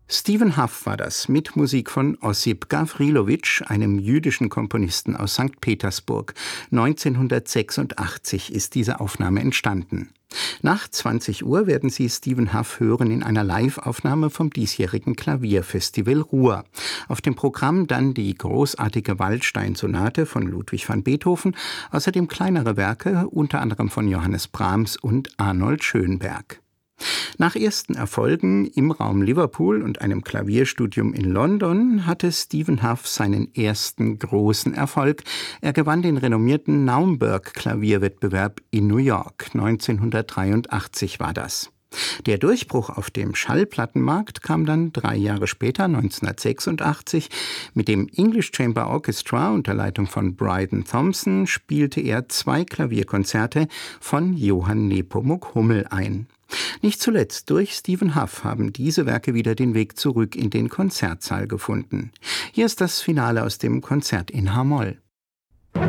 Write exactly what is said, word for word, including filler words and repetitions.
Stephen Hough war das, mit Musik von Ossip Gavrilowitsch, einem jüdischen Komponisten aus Sankt Petersburg. neunzehnhundertsechsundachtzig ist diese Aufnahme entstanden. Nach zwanzig Uhr werden Sie Stephen Hough hören in einer Live-Aufnahme vom diesjährigen Klavierfestival Ruhr. Auf dem Programm dann die großartige Waldstein-Sonate von Ludwig van Beethoven, außerdem kleinere Werke, unter anderem von Johannes Brahms und Arnold Schönberg. Nach ersten Erfolgen im Raum Liverpool und einem Klavierstudium in London hatte Stephen Hough seinen ersten großen Erfolg. Er gewann den renommierten Naumburg-Klavierwettbewerb in New York. neunzehnhundertdreiundachtzig war das. Der Durchbruch auf dem Schallplattenmarkt kam dann drei Jahre später, neunzehnhundertsechsundachtzig. Mit dem English Chamber Orchestra unter Leitung von Bryden Thompson spielte er zwei Klavierkonzerte von Johann Nepomuk Hummel ein. Nicht zuletzt durch Stephen Hough haben diese Werke wieder den Weg zurück in den Konzertsaal gefunden. Hier ist das Finale aus dem Konzert in H-Moll.